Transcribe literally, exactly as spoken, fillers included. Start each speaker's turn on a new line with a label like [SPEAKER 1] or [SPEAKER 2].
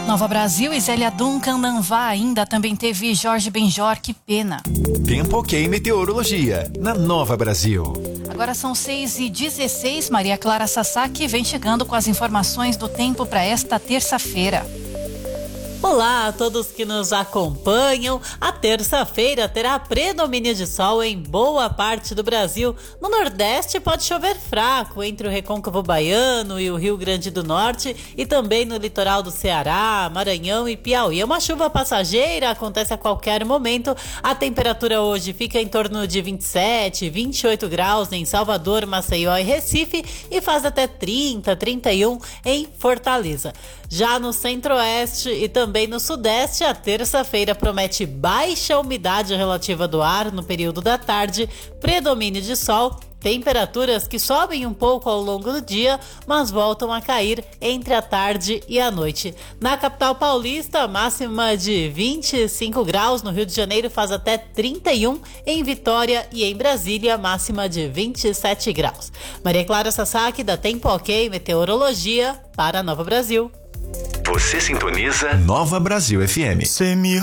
[SPEAKER 1] Nova Brasil e Zélia Duncan Nanvá. Ainda também teve Jorge Benjor, que pena.
[SPEAKER 2] Tempo ok meteorologia, na Nova Brasil.
[SPEAKER 1] Agora são seis e dezesseis, Maria Clara Sasaki vem chegando com as informações do tempo para esta terça-feira.
[SPEAKER 3] Olá a todos que nos acompanham. A terça-feira terá predomínio de sol em boa parte do Brasil. No Nordeste pode chover fraco entre o Recôncavo Baiano e o Rio Grande do Norte e também no litoral do Ceará, Maranhão e Piauí. É uma chuva passageira, acontece a qualquer momento. A temperatura hoje fica em torno de vinte e sete, vinte e oito graus em Salvador, Maceió e Recife e faz até trinta, trinta e um em Fortaleza. Já no Centro-Oeste e também no Sudeste, a terça-feira promete baixa umidade relativa do ar no período da tarde, predomínio de sol, temperaturas que sobem um pouco ao longo do dia, mas voltam a cair entre a tarde e a noite. Na capital paulista, máxima de vinte e cinco graus, no Rio de Janeiro faz até trinta e um, em Vitória e em Brasília, máxima de vinte e sete graus. Maria Clara Sasaki, da Tempo Ok Meteorologia, para Nova Brasil.
[SPEAKER 2] Você sintoniza Nova Brasil F M.